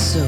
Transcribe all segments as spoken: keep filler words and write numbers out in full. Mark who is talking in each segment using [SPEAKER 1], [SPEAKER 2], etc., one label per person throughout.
[SPEAKER 1] so.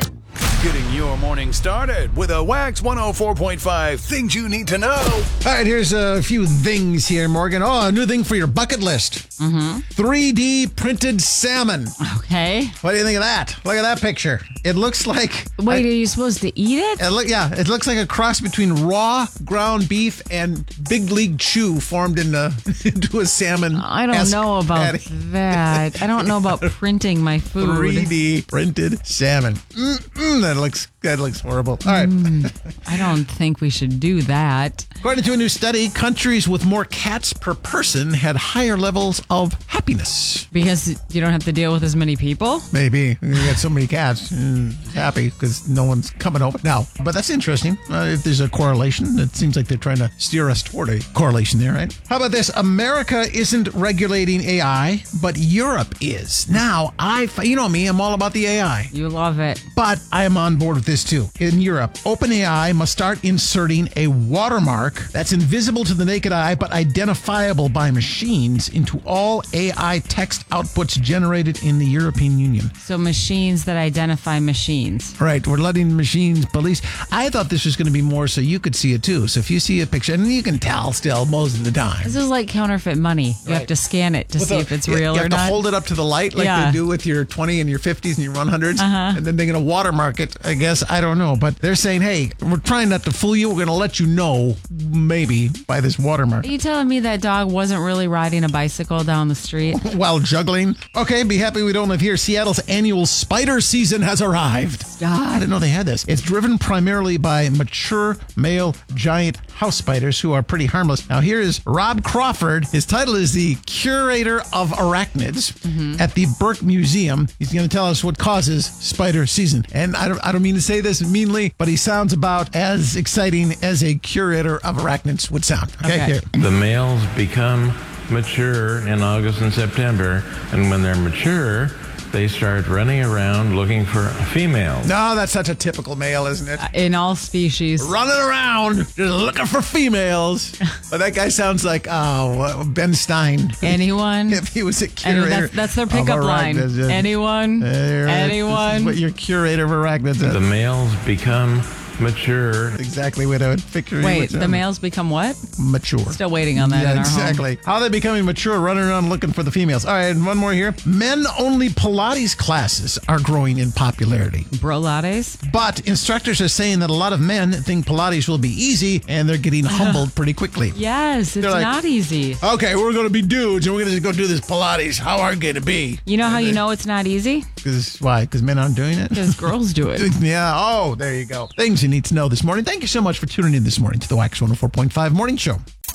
[SPEAKER 2] Getting your morning started with a Wax one oh four point five Things You Need to Know.
[SPEAKER 3] All right, here's a few things here, Morgan. Oh, a new thing for your bucket list.
[SPEAKER 1] Mm-hmm.
[SPEAKER 3] three D printed salmon.
[SPEAKER 1] Okay.
[SPEAKER 3] What do you think of that? Look at that picture. It looks like...
[SPEAKER 1] Wait,
[SPEAKER 3] I,
[SPEAKER 1] are you supposed to eat it?
[SPEAKER 3] it look, yeah, it looks like a cross between raw ground beef and Big League Chew formed into, into a salmon.
[SPEAKER 1] I don't know about
[SPEAKER 3] patty.
[SPEAKER 1] that. I don't know about printing my food.
[SPEAKER 3] three D printed salmon. Mm-mm, that looks that looks horrible. All right.
[SPEAKER 1] Mm, I don't think we should do that.
[SPEAKER 3] According to a new study, countries with more cats per person had higher levels of happiness.
[SPEAKER 1] Because you don't have to deal with as many people?
[SPEAKER 3] Maybe. You got so many cats. Mm, happy because no one's coming over. No. But that's interesting. Uh, if there's a correlation, it seems like they're trying to steer us toward a correlation there, right? How about this? America isn't regulating A I, but Europe is. Now, I, you know me, I'm all about the A I.
[SPEAKER 1] You love it.
[SPEAKER 3] But I am on board with this too. In Europe, OpenAI must start inserting a watermark that's invisible to the naked eye but identifiable by machines into all A I text outputs generated in the European Union.
[SPEAKER 1] So machines that identify machines.
[SPEAKER 3] Right, we're letting machines police. I thought this was going to be more so you could see it too. So if you see a picture, and you can tell still most of the time.
[SPEAKER 1] This is like counterfeit money. You
[SPEAKER 3] Right.
[SPEAKER 1] have to scan it to
[SPEAKER 3] With
[SPEAKER 1] see
[SPEAKER 3] a-
[SPEAKER 1] if it's
[SPEAKER 3] you-
[SPEAKER 1] real
[SPEAKER 3] you
[SPEAKER 1] or
[SPEAKER 3] have
[SPEAKER 1] not.
[SPEAKER 3] to hold it up to the light like
[SPEAKER 1] Yeah.
[SPEAKER 3] they do with your twenty and your fifties and your one hundreds.
[SPEAKER 1] Uh-huh.
[SPEAKER 3] And then they're going to watermark it, I guess. I don't know. But they're saying, hey, we're trying not to fool you. We're going to let you know, maybe, by this watermark.
[SPEAKER 1] Are you telling me that dog wasn't really riding a bicycle down the street?
[SPEAKER 3] While juggling. Okay, be happy we don't live here. Seattle's annual spider season has arrived. I didn't know they had this. It's driven primarily by mature male giant house spiders who are pretty harmless. Now here is Rob Crawford. His title is the Curator of Arachnids
[SPEAKER 1] Mm-hmm.
[SPEAKER 3] at the Burke Museum. He's going to tell us what causes spider season. And I don't, I don't mean to say this meanly, but he sounds about as exciting as a curator of arachnids would sound. Okay,
[SPEAKER 1] Okay.
[SPEAKER 3] here.
[SPEAKER 4] The males become mature in August and September, and when they're mature, they start running around looking for females.
[SPEAKER 3] No, that's such a typical male, isn't it?
[SPEAKER 1] In all species.
[SPEAKER 3] Running around, just looking for females. But that guy sounds like, oh, Ben Stein.
[SPEAKER 1] Anyone?
[SPEAKER 3] If he was a
[SPEAKER 1] And
[SPEAKER 3] curator.
[SPEAKER 1] that's, that's their
[SPEAKER 3] of
[SPEAKER 1] pickup line.
[SPEAKER 3] arachnids.
[SPEAKER 1] Anyone?
[SPEAKER 3] There, This is
[SPEAKER 1] Anyone?
[SPEAKER 3] what your curator of arachnids is.
[SPEAKER 4] The males become mature.
[SPEAKER 3] Exactly what I would picture. he
[SPEAKER 1] Wait,
[SPEAKER 3] would
[SPEAKER 1] the
[SPEAKER 3] sound.
[SPEAKER 1] males become what?
[SPEAKER 3] Mature.
[SPEAKER 1] Still waiting on that
[SPEAKER 3] Yeah,
[SPEAKER 1] in our
[SPEAKER 3] exactly. How are they becoming mature, running around looking for the females? All right, and one more here. Men-only Pilates classes are growing in popularity.
[SPEAKER 1] home. Brolates?
[SPEAKER 3] But instructors are saying that a lot of men think Pilates will be easy, and they're getting humbled pretty quickly.
[SPEAKER 1] Yes, it's
[SPEAKER 3] They're like-
[SPEAKER 1] not easy.
[SPEAKER 3] Okay, we're going to be dudes, and we're going to go do this Pilates. How hard can it be?
[SPEAKER 1] You know how you know it's not easy?
[SPEAKER 3] Because why? Because men aren't doing it?
[SPEAKER 1] Because girls do it.
[SPEAKER 3] Yeah. Oh, there you go. Things you need to know this morning. Thank you so much for tuning in this morning to the Wax one oh four point five Morning Show.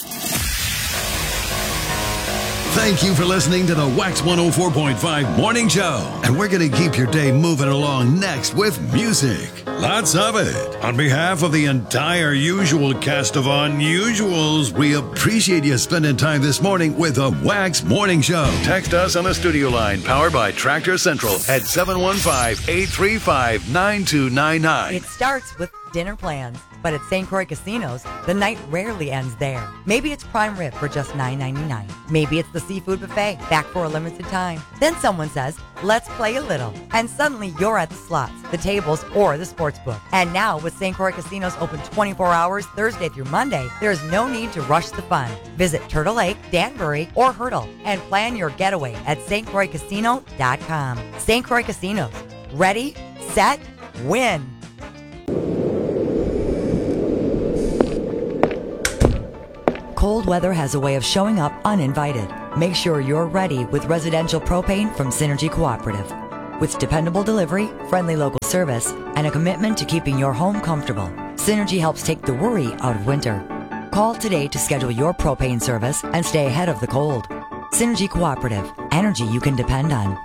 [SPEAKER 2] Thank you for listening to the Wax one oh four point five Morning Show. And we're going to keep your day moving along next with music. Lots of it. On behalf of the entire usual cast of Unusuals, we appreciate you spending time this morning with the Wax Morning Show. Text us on the studio line powered by Tractor Central at seven one five, eight three five, nine two nine nine.
[SPEAKER 5] It starts with dinner plans, but at Saint Croix Casinos, the night rarely ends there. Maybe it's prime rib for just nine ninety-nine. Maybe it's the seafood buffet, back for a limited time. Then someone says, let's play a little. And suddenly you're at the slots, the tables, or the sports book. And now with Saint Croix Casinos open twenty-four hours, Thursday through Monday, there's no need to rush the fun. Visit Turtle Lake, Danbury, or Hurdle and plan your getaway at S T Croix Casino dot com. Saint Croix Casinos. Ready, set, win. Cold weather has a way of showing up uninvited. Make sure you're ready with residential propane from Synergy Cooperative. With dependable delivery, friendly local service, and a commitment to keeping your home comfortable, Synergy helps take the worry out of winter. Call today to schedule your propane service and stay ahead of the cold. Synergy Cooperative. Energy you can depend on.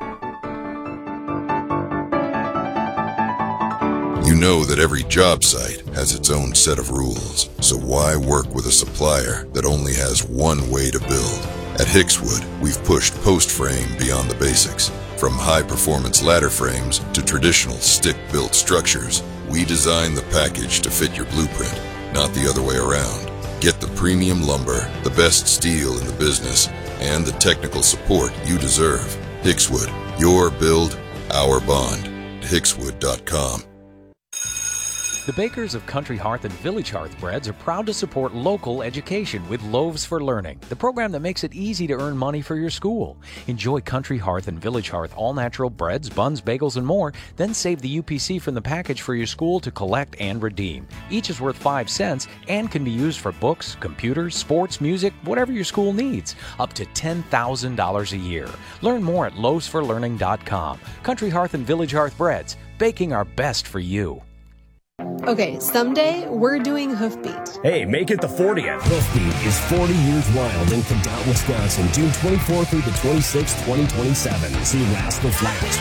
[SPEAKER 6] You know that every job site has its own set of rules, so why work with a supplier that only has one way to build? At Hickswood, we've pushed post frame beyond the basics. From high-performance ladder frames to traditional stick-built structures, we design the package to fit your blueprint, not the other way around. Get the premium lumber, the best steel in the business, and the technical support you deserve. Hickswood, your build, our bond. hickswood dot com.
[SPEAKER 7] The bakers of Country Hearth and Village Hearth Breads are proud to support local education with Loaves for Learning, the program that makes it easy to earn money for your school. Enjoy Country Hearth and Village Hearth all-natural breads, buns, bagels, and more. Then save the U P C from the package for your school to collect and redeem. Each is worth five cents and can be used for books, computers, sports, music, whatever your school needs. Up to ten thousand dollars a year. Learn more at loaves for learning dot com. Country Hearth and Village Hearth Breads, baking our best for you.
[SPEAKER 8] Okay, someday we're doing Hoofbeat.
[SPEAKER 9] Hey, make it the fortieth. Hoofbeat is forty years wild in Cadott, Wisconsin, June twenty-fourth through the twenty-sixth, twenty twenty-seven. See Rascal Flatts,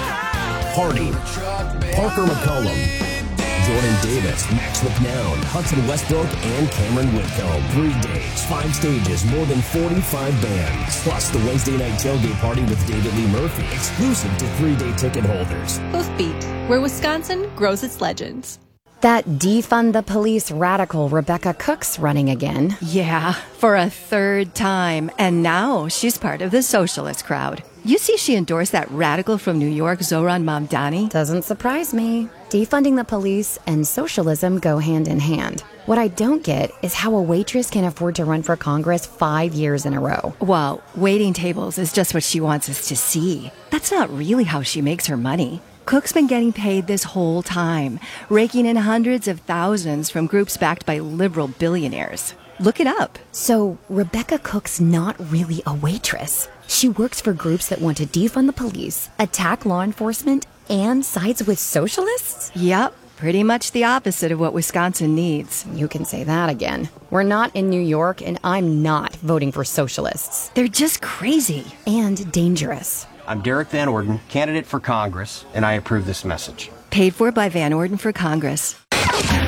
[SPEAKER 9] Hardy, Parker McCollum, Jordan Davis, Max McNown, Hudson Westbrook, and Cameron Whitcomb. Three days, five stages, more than forty-five bands. Plus the Wednesday night tailgate party with David Lee Murphy, exclusive to three-day ticket holders.
[SPEAKER 8] Hoofbeat, where Wisconsin grows its legends.
[SPEAKER 10] That defund the police radical Rebecca Cook's running again.
[SPEAKER 11] Yeah, for a third time. And now she's part of the socialist crowd. You see she endorsed that radical from New York, Zohran Mamdani?
[SPEAKER 10] Doesn't surprise me. Defunding the police and socialism go hand in hand. What I don't get is how a waitress can afford to run for Congress five years in a row.
[SPEAKER 11] Well, waiting tables is just what she wants us to see. That's not really how she makes her money. Cook's been getting paid this whole time, raking in hundreds of thousands from groups backed by liberal billionaires. Look it up.
[SPEAKER 10] So Rebecca Cook's not really a waitress. She works for groups that want to defund the police, attack law enforcement, and sides with socialists?
[SPEAKER 11] Yep, pretty much the opposite of what Wisconsin needs.
[SPEAKER 10] You can say that again. We're not in New York, and I'm not voting for socialists.
[SPEAKER 11] They're just crazy.
[SPEAKER 10] And dangerous.
[SPEAKER 12] I'm Derek Van Orden, candidate for Congress, and I approve this message.
[SPEAKER 11] Paid for by Van Orden for Congress.